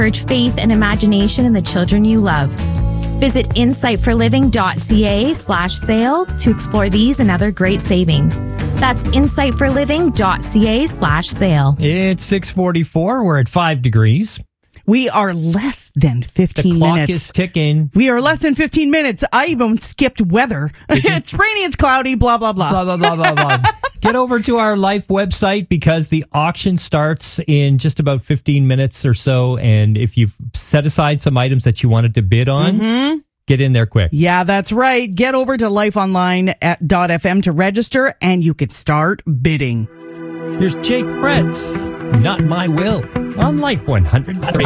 encourage faith and imagination in the children you love. Visit insightforliving.ca/sale to explore these and other great savings. That's insightforliving.ca/sale. It's 6:44. We're at 5 degrees. We are less than 15 The clock minutes. is ticking. We are less than 15 minutes. I even skipped weather. It's rainy, it's cloudy, blah, blah, blah. Blah, blah, blah, blah, blah. Get over to our Life website because the auction starts in just about 15 minutes or so. And if you've set aside some items that you wanted to bid on, get in there quick. Yeah, that's right. Get over to lifeonline.fm to register and you can start bidding. Here's Jake Fretz, Not My Will, on Life 100.